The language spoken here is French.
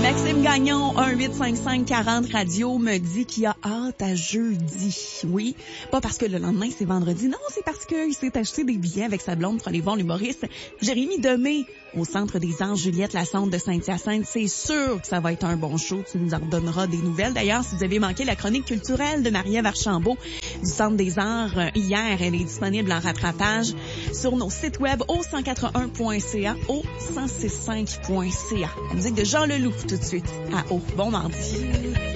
Maxime Gagnon, 1-855-40 Radio, me dit qu'il a hâte à jeudi. Oui, pas parce que le lendemain c'est vendredi, non, c'est parce qu'il s'est acheté des billets avec sa blonde pour aller voir l'humoriste Jérémy Demé au Centre des Arts Juliette Lassonde de Saint-Hyacinthe. C'est sûr que ça va être un bon show. Tu nous en redonneras des nouvelles. D'ailleurs, si vous avez manqué la chronique culturelle de Marie-Ève Archambault du Centre des Arts hier, elle est disponible en rattrapage sur nos sites web au 181.ca, au 165.ca. La musique de Jean Leloup tout de suite à Haut. Bon mardi.